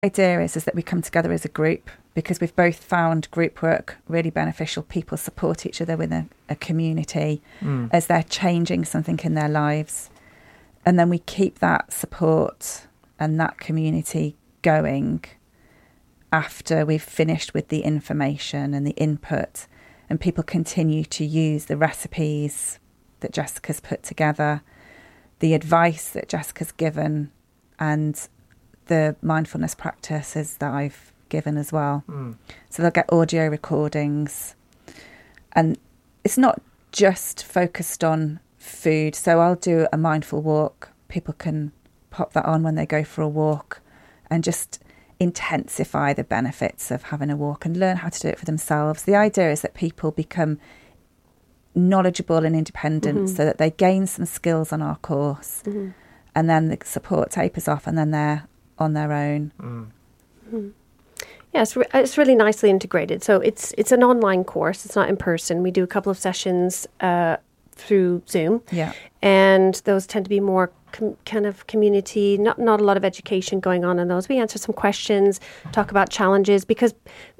idea is that we come together as a group because we've both found group work really beneficial. People support each other within a community as they're changing something in their lives. And then we keep that support and that community going after we've finished with the information and the input, and people continue to use the recipes that Jessica's put together, the advice that Jessica's given, and the mindfulness practices that I've given as well. So they'll get audio recordings, and it's not just focused on food. So I'll do a mindful walk. People can pop that on when they go for a walk and just intensify the benefits of having a walk and learn how to do it for themselves. The idea is that people become knowledgeable and independent so that they gain some skills on our course, and then the support tapers off, and then they're on their own. Yeah, it's really nicely integrated. So it's an online course. It's not in person. We do a couple of sessions through Zoom. Yeah. And those tend to be more kind of community, not a lot of education going on in those. We answer some questions, talk about challenges, because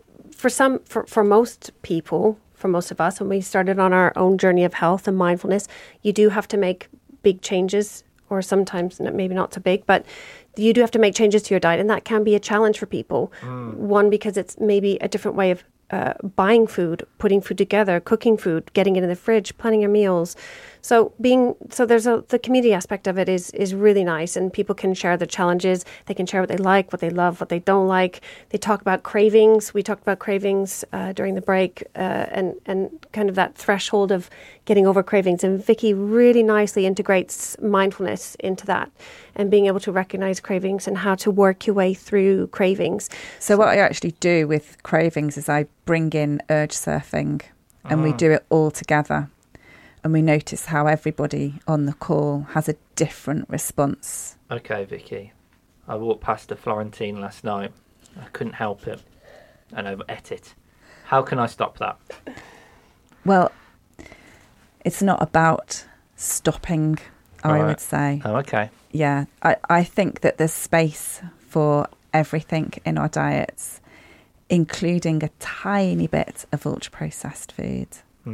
for most people, for most of us, when we started on our own journey of health and mindfulness, you do have to make big changes, or sometimes maybe not so big, but you do have to make changes to your diet, and that can be a challenge for people. One, because it's maybe a different way of buying food, putting food together, cooking food, getting it in the fridge, planning your meals. So there's the community aspect of it is really nice, and people can share their challenges. They can share what they like, what they love, what they don't like. They talk about cravings. We talked about cravings during the break, and kind of that threshold of getting over cravings. And Vicky really nicely integrates mindfulness into that, and being able to recognize cravings and how to work your way through cravings. So what I actually do with cravings is I bring in urge surfing, and we do it all together. And we notice how everybody on the call has a different response. Okay, Vicky. I walked past a Florentine last night. I couldn't help it. And I ate it. How can I stop that? Well, it's not about stopping, I would say. Oh, okay. Yeah. I think that there's space for everything in our diets, including a tiny bit of ultra-processed food.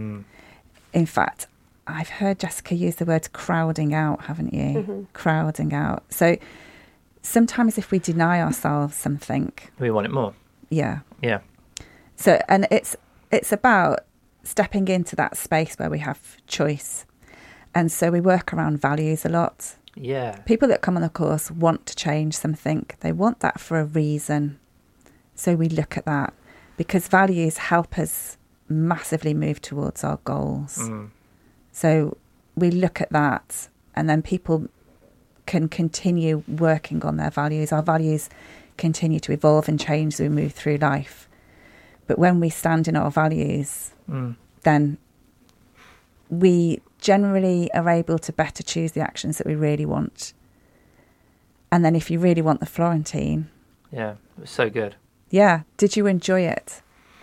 In fact, I've heard Jessica use the word crowding out, haven't you? Crowding out. So sometimes if we deny ourselves something, we want it more. Yeah. Yeah. So, and it's about stepping into that space where we have choice. And so we work around values a lot. Yeah. People that come on the course want to change something. They want that for a reason. So we look at that, because values help us massively move towards our goals. So we look at that, and then people can continue working on their values. Our values continue to evolve and change as we move through life. But when we stand in our values, then we generally are able to better choose the actions that we really want. And then if you really want the Florentine... Yeah, it was so good. Yeah. Did you enjoy it?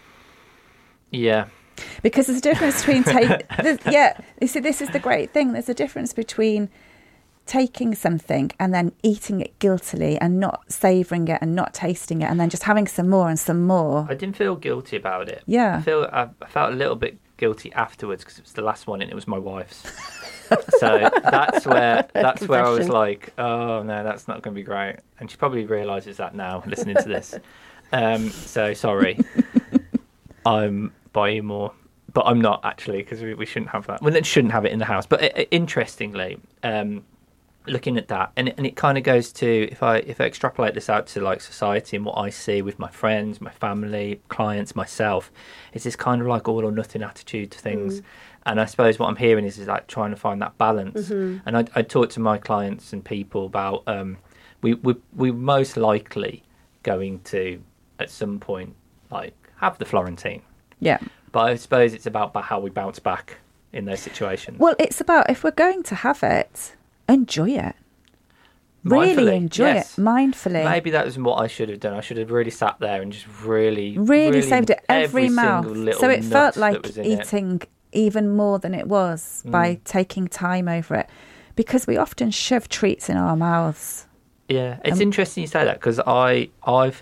Yeah. Because there's a difference between you see, this is the great thing. There's a difference between taking something and then eating it guiltily and not savouring it and not tasting it and then just having some more and some more. I didn't feel guilty about it. Yeah. I felt a little bit guilty afterwards because it was the last one and it was my wife's. So that's where I was like, oh no, that's not going to be great. And she probably realises that now, listening to this. So sorry. I'm buying more, but I'm not actually, because we shouldn't have that. Well, it shouldn't have it in the house. But interestingly, looking at that, and it kind of goes to, if I extrapolate this out to like society and what I see with my friends, my family, clients, myself, it's this kind of like all or nothing attitude to things. And I suppose what I'm hearing is like trying to find that balance. And I talk to my clients and people about we're most likely going to at some point like have the Florentine. Yeah. But I suppose it's about how we bounce back in those situations. Well, it's about, if we're going to have it, enjoy it. Really enjoy it mindfully. Maybe that was what I should have done. I should have really sat there and just really saved it every mouth. So it felt like eating even more than it was by taking time over it. Because we often shove treats in our mouths Yeah, it's interesting you say that, because I feel